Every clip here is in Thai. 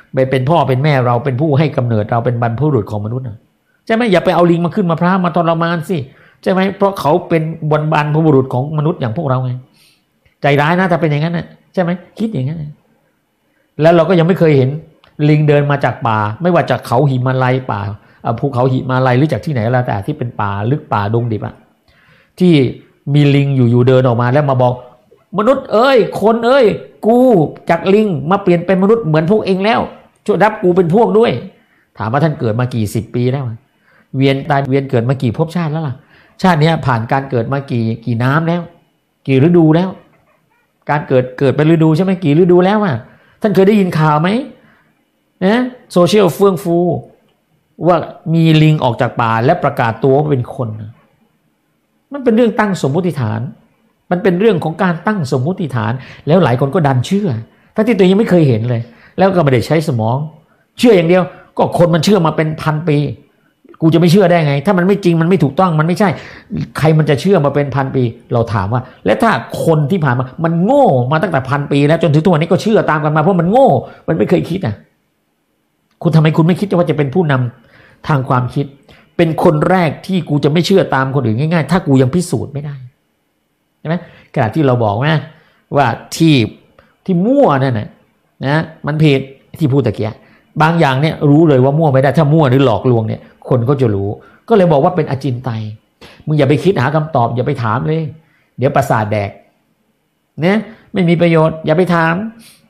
ไปเป็นพ่อเป็นแม่เราเป็นผู้ให้กำเนิดเราเป็นบรรพบุรุษของมนุษย์นะใช่ไหมอย่าไปเอาลิงมาขึ้นมาพร้ามาทรมานสิใช่ไหมเพราะเขาเป็นบรรพบุรุษของมนุษย์อย่างพวกเราไงใจร้ายนะถ้าเป็นอย่างนั้นนะใช่ไหมคิดอย่างนั้นแล้วเราก็ยังไม่เคยเห็นลิงเดินมาจากป่าไม่ว่าจากเขาหิมาลัยป่าภูเขาหิมาลัยหรือจากที่ไหนก็แล้วแต่ที่เป็นป่าลึกป่าดงดิบอะที่มีลิงอยู่เดินออกมาแล้วมาบอกมนุษย์เอ้ยคนเอ้ยกูจากลิงมาเปลี่ยนเป็นมนุษย์เหมือนพวกเองแล้วช่วยรับกูเป็นพวกด้วยถามว่าท่านเกิดมากี่สิบปีแล้วเวียนตายเวียนเกิดมากี่ภพชาติแล้วล่ะชาตินี้ผ่านการเกิดมากี่น้ำแล้วกี่ฤดูแล้วการเกิดเป็นฤดูใช่ไหมกี่ฤดูแล้วท่านเคยได้ยินข่าวไหมนะโซเชียลเฟื่องฟูว่ามีลิงออกจากป่าและประกาศตัวว่าเป็นคนมันเป็นเรื่องตั้งสมมุติฐานมันเป็นเรื่องของการตั้งสมมุติฐานแล้วหลายคนก็ดันเชื่อทั้งที่ตัวยังไม่เคยเห็นเลยแล้วก็ไม่ได้ใช้สมองเชื่ออย่างเดียวก็คนมันเชื่อมาเป็นพันปีกูจะไม่เชื่อได้ไงถ้ามันไม่จริงมันไม่ถูกต้องมันไม่ใช่ใครมันจะเชื่อมาเป็นพันปีเราถามว่าและถ้าคนที่ผ่านมามันโง่มาตั้งแต่พันปีแล้วจนถึงทุกวันนี้ก็เชื่อตามกันมาเพราะมันโง่มันไม่เคยคิดคุณทำไมคุณไม่คิดว่าจะเป็นผู้นำทางความคิดเป็นคนแรกที่กูจะไม่เชื่อตามคนอื่นง่ายๆถ้ากูยังพิสูจน์ไม่ได้ใช่ไหมขณะที่เราบอกว่าที่มั่วนั่นนะมันผิดที่พูดตะเกียบางอย่างเนี่ยรู้เลยว่ามั่วไม่ได้ถ้ามั่วหรือหลอกลวงเนี่ยคนก็จะรู้ก็เลยบอกว่าเป็นอจินไตยมึงอย่าไปคิดหาคำตอบอย่าไปถามเลยเดี๋ยวประสาทแดกเนี่ยไม่มีประโยชน์อย่าไปถาม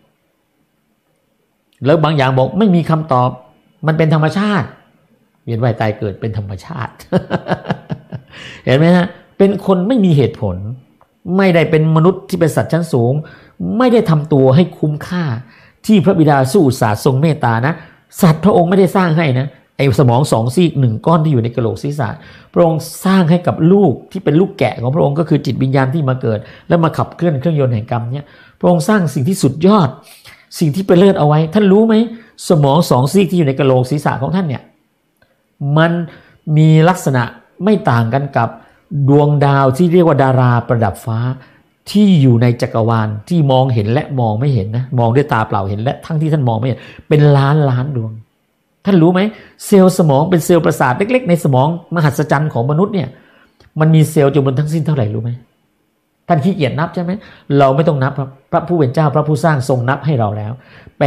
แล้วบางอย่างบอกไม่มีคำตอบมันเป็นธรรมชาติเวียนว่ายตายเกิดเป็นธรรมชาติ เห็นไหมฮะเป็นคนไม่มีเหตุผลไม่ได้เป็นมนุษย์ที่เป็นสัตว์ชั้นสูงไม่ได้ทำตัวให้คุ้มค่าที่พระบิดาสู้อุตสาห์ทรงเมตตานะสัตว์พระองค์ไม่ได้สร้างให้นะไอ้สมองสองซีกหนึ่งก้อนที่อยู่ในกะโหลกศีรษะพระองค์สร้างให้กับลูกที่เป็นลูกแกะของพระองค์ก็คือจิตวิญญาณที่มาเกิดแล้วมาขับเคลื่อนเครื่องยนต์แห่งกรรมเนี่ยพระองค์สร้างสิ่งที่สุดยอดสิ่งที่เป็นเลิศเอาไว้ท่านรู้ไหมสมองสองซีกที่อยู่ในกะโหลกศีรษะของท่านเนี่ยมันมีลักษณะไม่ต่างกันกับดวงดาวที่เรียกว่าดาราประดับฟ้าที่อยู่ในจักรวาลที่มองเห็นและมองไม่เห็นนะมองด้วยตาเปล่าเห็นและทั้งที่ท่านมองไม่เห็นเป็นล้านดวงท่านรู้ไหมเซลล์สมองเป็นเซลล์ประสาทเล็กๆในสมองมหัศจรรย์ของมนุษย์เนี่ยมันมีเซลล์จำนวนทั้งสิ้นเท่าไหร่รู้ไหมท่านขี้เกียจนับใช่ไหมเราไม่ต้องนับครับพระผู้เป็นเจ้าพระผู้สร้างทรงนับให้เราแล้ว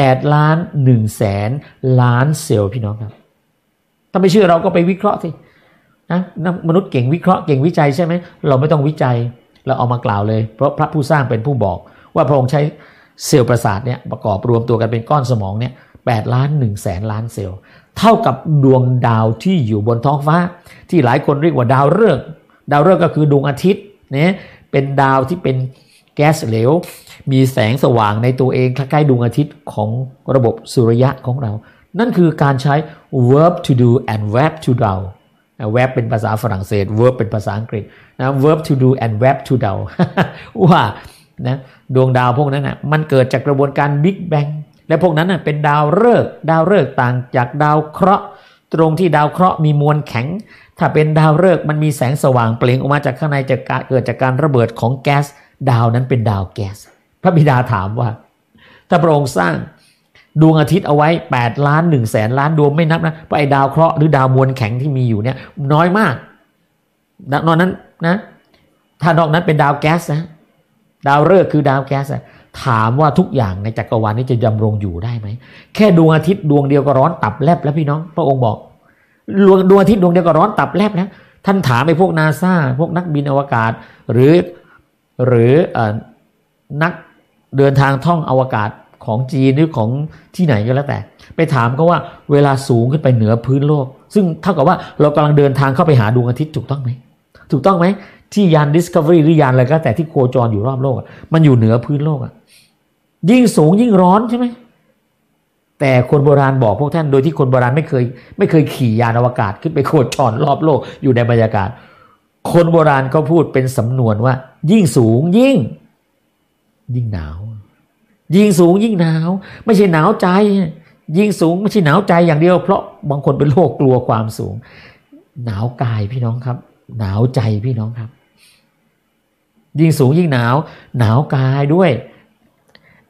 8,100,000,000,000เซลล์พี่น้องครับถ้าไม่เชื่อเราก็ไปวิเคราะห์สินะมนุษย์เก่งวิเคราะห์เก่งวิจัยใช่ไหมเราไม่ต้องวิจัยเราเอามากล่าวเลยเพราะพระผู้สร้างเป็นผู้บอกว่าพระองค์ใช้เซลล์ประสาทเนี่ยประกอบรวมตัวกันเป็นก้อนสมองเนี่ย8,100,000,000,000เซลล์เท่ากับดวงดาวที่อยู่บนท้องฟ้าที่หลายคนเรียกว่าดาวฤกษ์ดาวฤกษ์ก็คือดวงอาทิตย์เนี่ยเป็นดาวที่เป็นแก๊สเหลวมีแสงสว่างในตัวเองคล้ายๆดวงอาทิตย์ของระบบสุริยะของเรานั่นคือการใช้ verb to do and verb to do verb เป็นภาษาฝรั่งเศส verb เป็นภาษาอังกฤษนะ verb to do and verb to do ว่านะดวงดาวพวกนั้นนะมันเกิดจากกระบวนการ Big Bang และพวกนั้นนะเป็นดาวฤกษ์ต่างจากดาวเคราะห์ตรงที่ดาวเคราะห์มีมวลแข็งถ้าเป็นดาวฤกษ์มันมีแสงสว่างเปล่งออกมาจากข้างในจะเกิดจากการระเบิดของแก๊สดาวนั้นเป็นดาวแก๊สพระบิดาถามว่าถ้าพระองค์สร้างดวงอาทิตย์เอาไว้8,100,000,000,000ดวงไม่นับนะเพราะไอ้ดาวเคราะห์หรือดาวมวลแข็งที่มีอยู่เนี่ยน้อยมากนอกนั้นนะถ้านอกนั้นเป็นดาวแก๊สนะดาวฤกษ์คือดาวแก๊สถามว่าทุกอย่างในจักรวาลนี้จะดำรงอยู่ได้ไหมแค่ดวงอาทิตย์ดวงเดียวก็ร้อนตับแลบแล้วพี่น้องพระองค์บอกดวงอาทิตย์ดวงเดียวก็ร้อนตับแลบแล้วท่านถามไอ้พวกนาซาพวกนักบินอวกาศหรือนักเดินทางท่องอวกาศของจีนหรือของที่ไหนก็แล้วแต่ไปถามเขาว่าเวลาสูงขึ้นไปเหนือพื้นโลกซึ่งเท่ากับว่าเรากำลังเดินทางเข้าไปหาดวงอาทิตย์ถูกต้องไหมที่ยาน Discovery หรือยานอะไรก็แต่ที่โคจรอยู่รอบโลกมันอยู่เหนือพื้นโลกยิ่งสูงยิ่งร้อนใช่ไหมแต่คนโบราณบอกพวกท่านโดยที่คนโบราณไม่เคยขี่ยานอวกาศขึ้นไปโคจรรอบโลกอยู่ในบรรยากาศคนโบราณก็พูดเป็นสำนวนว่ายิ่งสูงยิ่งหนาวยิ่งสูงยิ่งหนาวไม่ใช่หนาวใจยิ่งสูงไม่ใช่หนาวใจอย่างเดียวเพราะบางคนเป็นโรคกลัวความสูงหนาวกายพี่น้องครับหนาวใจพี่น้องครับยิ่งสูงยิ่งหนาวกายด้วย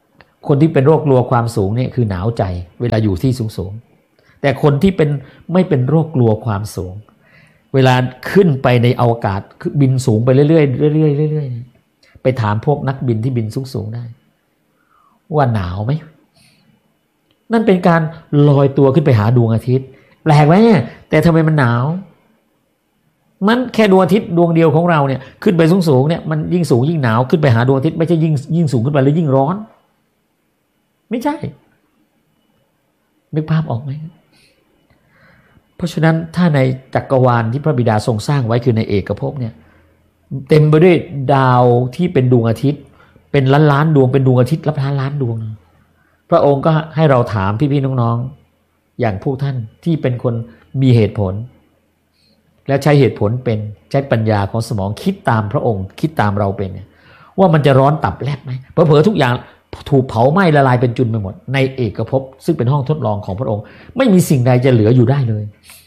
คนที่เป็นโรคกลัวความสูงเนี่ยคือหนาวใจเวลาอยู่ที่สูงๆแต่คนที่ไม่เป็นโรคกลัวความสูงเวลาขึ้นไปในอวกาศบินสูงไปเรื่อยๆเรื่อยๆเรื่อยๆไปถามพวกนักบินที่บินสูงๆได้ว่าหนาวไหมนั่นเป็นการลอยตัวขึ้นไปหาดวงอาทิตย์แปลกไหมแต่ทำไมมันหนาวมันแค่ดวงอาทิตย์ดวงเดียวของเราเนี่ยขึ้นไปสูงๆเนี่ยมันยิ่งสูงยิ่งหนาวขึ้นไปหาดวงอาทิตย์ไม่ใช่ยิ่งสูงขึ้นไปแล้วยิ่งร้อนไม่ใช่นึกภาพออกไหมเพราะฉะนั้นถ้าในจักรวาลที่พระบิดาทรงสร้างไว้คือในเอกภพเนี่ยเต็มไปด้วยดาวที่เป็นดวงอาทิตย์เป็นล้านๆดวงเป็นดวงอาทิตย์ล้านดวงพระองค์ก็ให้เราถามพี่ๆน้องๆอย่างพวกท่านที่เป็นคนมีเหตุผลแล้วใช้เหตุผลเป็นใช้ปัญญาของสมองคิดตามพระองค์คิดตามเราเป็นว่ามันจะร้อนตับแลบไหมเผลอๆทุกอย่างถูกเผาไหม้ละลายเป็นจุลไปหมดในเอกภพซึ่งเป็นห้องทดลองของพระองค์ไม่มีสิ่งใดจะเหลืออยู่ได้เลย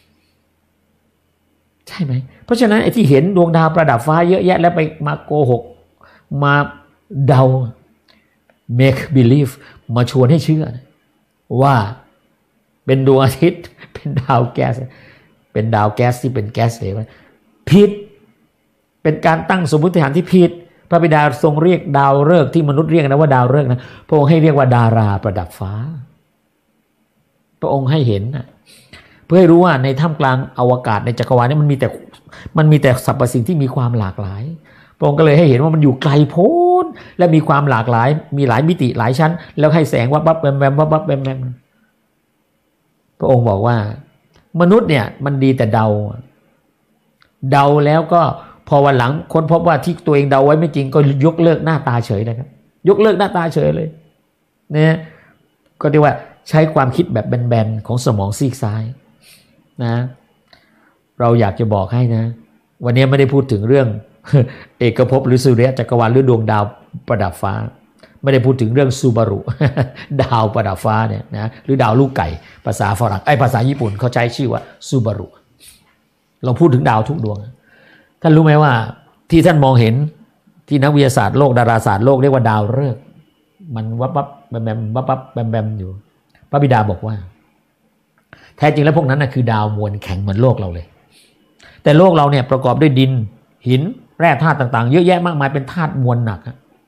ใช่ไหมเพราะฉะนั้นไอ้ที่เห็นดวงดาวประดับฟ้าเยอะแยะแล้วไปมาโกหกมาเดา make believe มาชวนให้เชื่อว่าเป็นดวงอาทิตย์เป็นดาวแก๊สเป็นดาวแก๊สที่เป็นแก๊สเหลวผิดเป็นการตั้งสมมติฐานที่ผิดพระบิดาทรงเรียกดาวฤกษ์ที่มนุษย์เรียกนะว่าดาวฤกษ์นะพระองค์ให้เรียกว่าดาราประดับฟ้าพระองค์ให้เห็นนะเพื่อให้รู้ว่าในท่ามกลางอวกาศในจักรวาลนี้มันมีแต่สรรพสิ่งที่มีความหลากหลายพระองค์ก็เลยให้เห็นว่ามันอยู่ไกลโพ้นและมีความหลากหลายมีหลายมิติหลายชั้นแล้วให้แสงวับวับแวมแวมวับวับแวมแวมพระองค์บอกว่ามนุษย์เนี่ยมันดีแต่เดาแล้วก็พอวันหลังค้นพบว่าที่ตัวเองเดาไว้ไม่จริงก็ยกเลิกหน้าตาเฉยเลยครับยกเลิกหน้าตาเฉยเลยเนี่ยก็เรียกว่าใช้ความคิดแบบแบนๆของสมองซีกซ้ายนะเราอยากจะบอกให้นะวันนี้ไม่ได้พูดถึงเรื่องเอกภพหรือสุริยะจักรวาลหรือดวงดาวประดับฟ้าไม่ได้พูดถึงเรื่องซูบารุ ดาวประดับฟ้าเนี่ยนะหรือดาวลูกไก่ภาษาฝรั่งภาษาญี่ปุ่นเขาใช้ชื่อว่าซูบารุเราพูดถึงดาวทุกดวงท่านรู้ไหมว่าที่ท่านมองเห็นที่นักวิทยาศาสตร์โลกดาราศาสตร์โลกเรียกว่าดาวฤกษ์มันวับวับแบมแบมวับวับแบมแบมอยู่พระบิดาบอกว่าแท้จริงแล้วพวกนั้นนะคือดาวมวลแข็งเหมือนโลกเราเลยแต่โลกเราเนี่ยประกอบด้วยดินหินแร่ธาตุต่างๆเยอะแยะมากมายเป็นธาตุมวลหนัก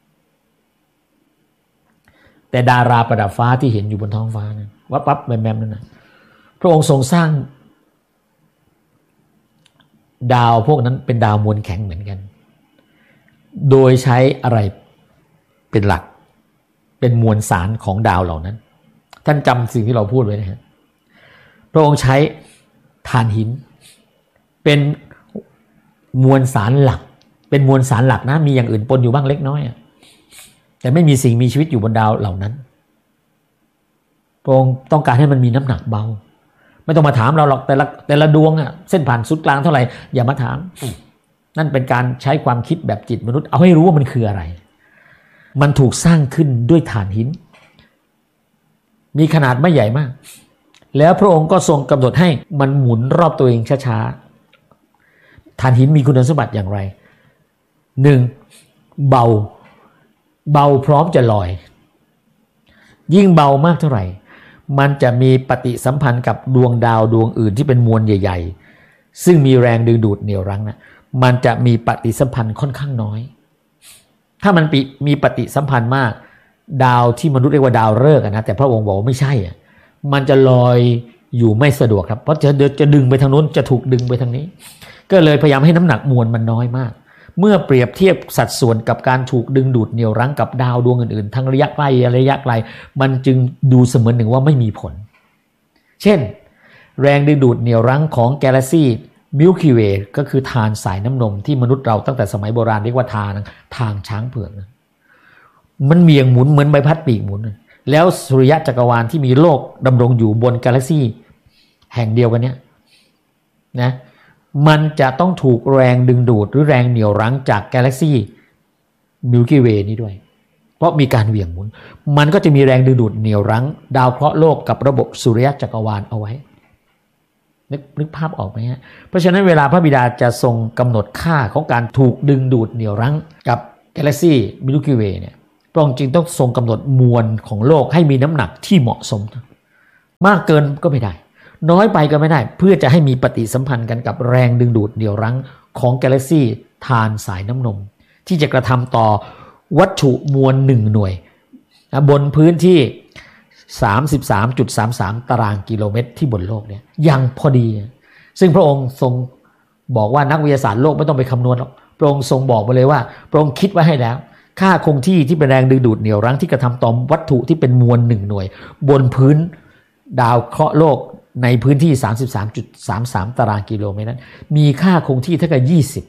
แต่ดาราประดับฟ้าที่เห็นอยู่บนท้องฟ้านะวับวับแบมแบมนั่นนะพระองค์ทรงสร้างดาวพวกนั้นเป็นดาวมวลแข็งเหมือนกันโดยใช้อะไรเป็นหลักเป็นมวลสารของดาวเหล่านั้นท่านจำสิ่งที่เราพูดไว้นะฮะพระองค์ใช้ถ่านหินเป็นมวลสารหลักเป็นมวลสารหลักนะมีอย่างอื่นปนอยู่บ้างเล็กน้อยแต่ไม่มีสิ่งมีชีวิตอยู่บนดาวเหล่านั้นพระองค์ต้องการให้มันมีน้ำหนักเบาไม่ต้องมาถามเราหรอกแต่ละดวงเส้นผ่านศูนย์กลางเท่าไหร่อย่ามาถามนั่นเป็นการใช้ความคิดแบบจิตมนุษย์เอาให้รู้ว่ามันคืออะไรมันถูกสร้างขึ้นด้วยถ่านหินมีขนาดไม่ใหญ่มากแล้วพระองค์ก็ทรงกำหนดให้มันหมุนรอบตัวเองช้าๆถ่านหินมีคุณสมบัติอย่างไร 1. เบาพร้อมจะลอยยิ่งเบามากเท่าไหร่มันจะมีปฏิสัมพันธ์กับดวงดาวดวงอื่นที่เป็นมวลใหญ่ๆซึ่งมีแรงดึงดูดเหนี่ยวรั้งนะมันจะมีปฏิสัมพันธ์ค่อนข้างน้อยถ้ามันมีปฏิสัมพันธ์มากดาวที่มนุษย์เรียกว่าดาวฤกษ์นะแต่พระองค์บอกว่าไม่ใช่มันจะลอยอยู่ไม่สะดวกครับเพราะจะดึงไปทางนู้นจะถูกดึงไปทางนี้ก็เลยพยายามให้น้ำหนักมวลมันน้อยมากเมื่อเปรียบเทียบสัดส่วนกับการถูกดึงดูดเหนี่ยวรั้งกับดาวดวงอื่นๆทั้งระยะใกล้ระยะไกลมันจึงดูเสมือนหนึ่งว่าไม่มีผลเช่นแรงดึงดูดเหนี่ยวรั้งของกาแล็กซี่มิลคีเวย์ก็คือทานสายน้ำนมที่มนุษย์เราตั้งแต่สมัยโบราณเรียกว่าทางช้างเผือกนะมันเบี่ยงหมุนเหมือนใบพัดปีกหมุนแล้วสุริยะจักรวาลที่มีโลกดำรงอยู่บนกาแล็กซี่แห่งเดียวกันเนี้ยนะมันจะต้องถูกแรงดึงดูดหรือแรงเหนี่ยวรั้งจากกาแล็กซี่มิลกี้เวย์นี้ด้วยเพราะมีการเหวี่ยงหมุนมันก็จะมีแรงดึงดูดเหนี่ยวรั้งดาวเคราะห์โลกกับระบบสุริยะจักรวาลเอาไว้นึกภาพออกไหมฮะเพราะฉะนั้นเวลาพระบิดาจะทรงกำหนดค่าของการถูกดึงดูดเหนี่ยวรั้งกับกาแล็กซี่มิลกี้เวย์เนี่ยพระองค์จึงต้องทรงกำหนดมวลของโลกให้มีน้ำหนักที่เหมาะสมมากเกินก็ไม่ได้น้อยไปก็ไม่ได้เพื่อจะให้มีปฏิสัมพันธ์กันกับแรงดึงดูดเหนี่ยวรั้งของกาแล็กซี่ทานสายน้ำนมที่จะกระทำต่อวัตถุมวล1หน่วยบนพื้นที่ 33.33 ตารางกิโลเมตรที่บนโลกเนี่ยยังพอดีซึ่งพระองค์ทรงบอกว่านักวิทยาศาสตร์โลกไม่ต้องไปคำนวณหรอกพระองค์ทรงบอกมาเลยว่าพระองค์คิดไว้ให้แล้วค่าคงที่ที่เป็นแรงดึงดูดเหนี่ยวรั้งที่กระทำต่อวัตถุที่เป็นมวล1หน่วยบนพื้นดาวเคราะห์โลกในพื้นที่ 33.33 ตารางกิโลเมตรนั้นมีค่าคงที่เท่ากับ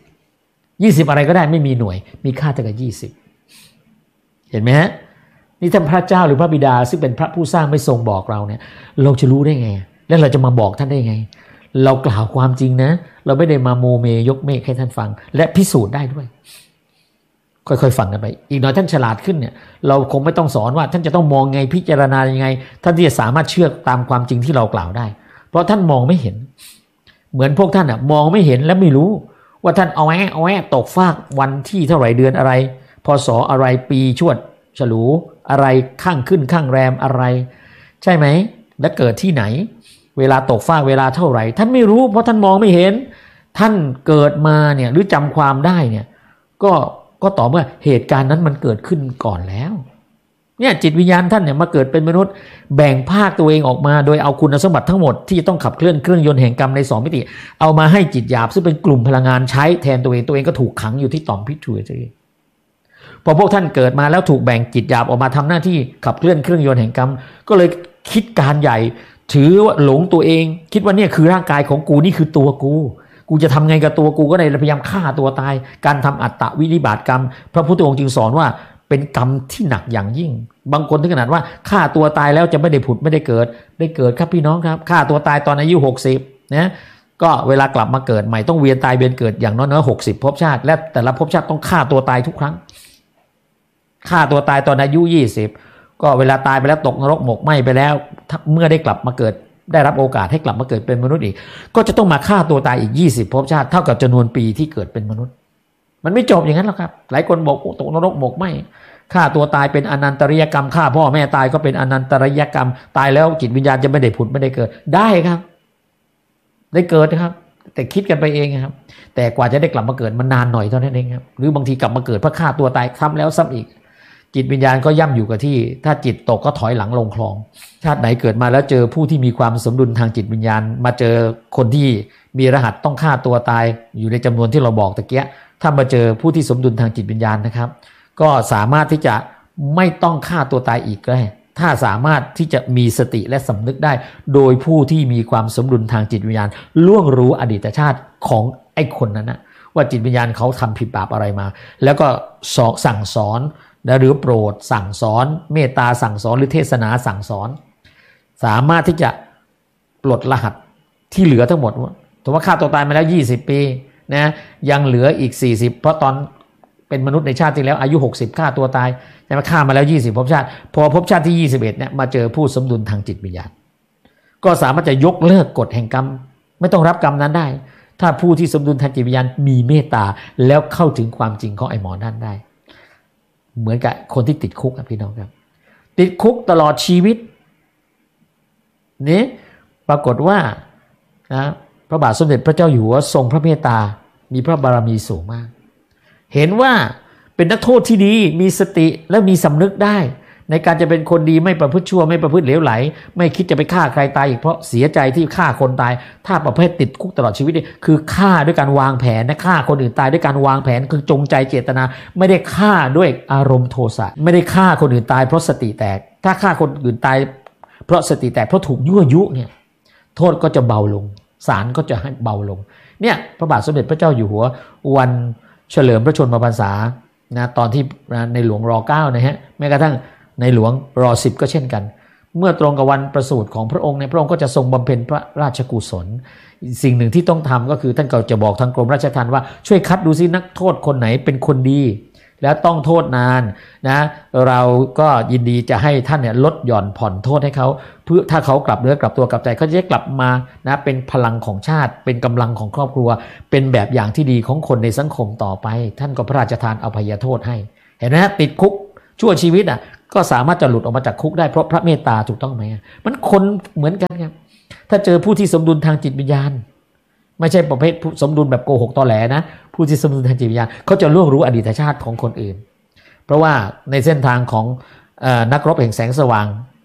20อะไรก็ได้ไม่มีหน่วยมีค่าเท่ากับ20เห็นไหมฮะนี่ท่านพระเจ้าหรือพระบิดาซึ่งเป็นพระผู้สร้างไม่ทรงบอกเราเนี่ยเราจะรู้ได้ไงแล้วเราจะมาบอกท่านได้ไงเรากล่าวความจริงนะเราไม่ได้มาโมเมยกเมฆให้ท่านฟังและพิสูจน์ได้ด้วยค่อยๆฟังกันไปอีกหน่อยท่านฉลาดขึ้นเนี่ยเราคงไม่ต้องสอนว่าท่านจะต้องมองไงพิจารณายังไงท่านที่จะสามารถเชื่อตามความจริงที่เรากล่าวได้เพราะท่านมองไม่เห็นเหมือนพวกท่านอ่ะมองไม่เห็นและไม่รู้ว่าท่านเอาแวะตกฟากวันที่เท่าไหร่เดือนอะไรพศอะไรปีชวดฉลูอะไรข้างขึ้นข้างแรมอะไรใช่ไหมและเกิดที่ไหนเวลาตกฟากเวลาเท่าไหร่ท่านไม่รู้เพราะท่านมองไม่เห็นท่านเกิดมาเนี่ยหรือจำความได้เนี่ยก็ต่อเมื่อเหตุการณ์นั้นมันเกิดขึ้นก่อนแล้วเนี่ยจิตวิญญาณท่านเนี่ยมาเกิดเป็นมนุษย์แบ่งภาคตัวเองออกมาโดยเอาคุณสมบัติทั้งหมดที่จะต้องขับเคลื่อนเครื่องยนต์แห่งกรรมใน2มิติเอามาให้จิตหยาบซึ่งเป็นกลุ่มพลังงานใช้แทนตัวเองก็ถูกขังอยู่ที่ต่อมพิถุยพอพวกท่านเกิดมาแล้วถูกแบ่งจิตหยาบออกมาทำหน้าที่ขับเคลื่อนเครื่องยนต์แห่งกรรมก็เลยคิดการใหญ่ถือว่าหลงตัวเองคิดว่าเนี่ยคือร่างกายของกูนี่คือตัวกูจะทำไงกับตัวกูก็เลยพยายามฆ่าตัวตายการทำอัตตวินิบาตกรรมพระพุทธองค์จึงสอนว่าเป็นกรรมที่หนักอย่างยิ่งบางคนถึงขนาดว่าฆ่าตัวตายแล้วจะไม่ได้ผุดไม่ได้เกิดครับพี่น้องครับฆ่าตัวตายตอนอายุ60นะก็เวลากลับมาเกิดใหม่ต้องเวียนตายเวียนเกิดอย่างน้อยๆ60ภพชาติและแต่ละภพชาติต้องฆ่าตัวตายทุกครั้งฆ่าตัวตายตอนอายุ20ก็เวลาตายไปแล้วตกนรกหมกไหม้ไปแล้วเมื่อได้กลับมาเกิดได้รับโอกาสให้กลับมาเกิดเป็นมนุษย์อีกก็จะต้องมาฆ่าตัวตายอีก20ภพชาติเท่ากับจำนวนปีที่เกิดเป็นมนุษย์มันไม่จบอย่างนั้นหรอกครับหลายคนบอกตกนรกหมกไหม้ฆ่าตัวตายเป็นอนันตริยกรรมฆ่าพ่อแม่ตายก็เป็นอนันตริยกรรมตายแล้วจิตวิญญาณจะไม่ได้ผุดไม่ได้เกิดได้ครับได้เกิดนะครับแต่คิดกันไปเองครับแต่กว่าจะได้กลับมาเกิดมันนานหน่อยเท่านั้นเองครับหรือบางทีกลับมาเกิดเพราะฆ่าตัวตายซ้ำแล้วซ้ำอีกจิตวิญญาณก็ย่ำอยู่กับที่ถ้าจิตตกก็ถอยหลังลงคลองชาติไหนเกิดมาแล้วเจอผู้ที่มีความสมดุลทางจิตวิญญาณมาเจอคนที่มีรหัสต้องฆ่าตัวตายอยู่ในจำนวนที่เราบอกตะเกียถ้ามาเจอผู้ที่สมดุลทางจิตวิญญาณนะครับก็สามารถที่จะไม่ต้องฆ่าตัวตายอีกก็ได้ถ้าสามารถที่จะมีสติและสำนึกได้โดยผู้ที่มีความสมดุลทางจิตวิญญาณล่วงรู้อดีตชาติของไอ้คนนั้นนะว่าจิตวิญญาณเขาทำผิดบาปอะไรมาแล้วก็สั่งสอนหรือโปรดสั่งสอนเมตตาสั่งสอนหรือเทศนาสั่งสอนสามารถที่จะปลดรหัสที่เหลือทั้งหมดถือว่าฆ่าตัวตายมาแล้ว20ปีนะยังเหลืออีก40เพราะตอนเป็นมนุษย์ในชาติที่แล้วอายุ60ฆ่าตัวตายแต่มาฆ่ามาแล้ว20ภพชาติพอภพชาติที่21เนี่ยมาเจอผู้สมดุลทางจิตวิญญาณก็สามารถจะยกเลิกกฎแห่งกรรมไม่ต้องรับกรรมนั้นได้ถ้าผู้ที่สมดุลทางจิตวิญญาณมีเมตตาแล้วเข้าถึงความจริงของไอ้หมอนั่นได้เหมือนกับคนที่ติดคุกพี่น้องครับติดคุกตลอดชีวิตนี่ปรากฏว่านะพระบาทสมเด็จพระเจ้าอยู่หัวทรงพระเมตตามีพระบารมีสูงมากเห็นว่าเป็นนักโทษที่ดีมีสติและมีสำนึกได้ในการจะเป็นคนดีไม่ประพฤติชั่วไม่ประพฤติเหลวไหลไม่คิดจะไปฆ่าใครตายอีกเพราะเสียใจที่ฆ่าคนตายถ้าประเภทติดคุกตลอดชีวิตนี่คือฆ่าด้วยการวางแผนนะฆ่าคนอื่นตายด้วยการวางแผนคือจงใจเจตนาไม่ได้ฆ่าด้วยอารมณ์โทสะไม่ได้ฆ่าคนอื่นตายเพราะสติแตกถ้าฆ่าคนอื่นตายเพราะสติแตกเพราะถูกยั่วยุเนี่ยโทษก็จะเบาลงศาลก็จะให้เบาลงเนี่ยพระบาทสมเด็จพระเจ้าอยู่หัววันเฉลิมพระชนมพรรษานะตอนที่ในหลวงร9นะฮะแม้กระทั่งในหลวงร10ก็เช่นกันเมื่อตรงกับวันประสูติของพระองค์ในพระองค์ก็จะทรงบำเพ็ญพระราชกุศลสิ่งหนึ่งที่ต้องทำก็คือท่านก็จะบอกทางกรมราชทัณฑ์ว่าช่วยคัดดูซินักโทษคนไหนเป็นคนดีแล้วต้องโทษนานนะเราก็ยินดีจะให้ท่านเนี่ยลดหย่อนผ่อนโทษให้เขาเพื่อถ้าเขากลับเนื้อกลับตัวกลับใจเขาจะกลับมานะเป็นพลังของชาติเป็นกำลังของครอบครัวเป็นแบบอย่างที่ดีของคนในสังคมต่อไปท่านก็พระราชทานอภัยโทษให้เห็นไหมฮะติดคุกชั่วชีวิตก็สามารถจะหลุดออกมาจากคุกได้เพราะพระเมตตาถูกต้องไหมมันคนเหมือนกันครับถ้าเจอผู้ที่สมดุลทางจิตวิญญาณไม่ใช่ประเภทผู้สมดุลแบบโกหกตอแหลนะผู้ที่สมดุลทางจิตวิญญาณเขาจะล่วงรู้อดีตชาติของคนอื่นเพราะว่าในเส้นทางของนักรบแห่งแสงสว่าง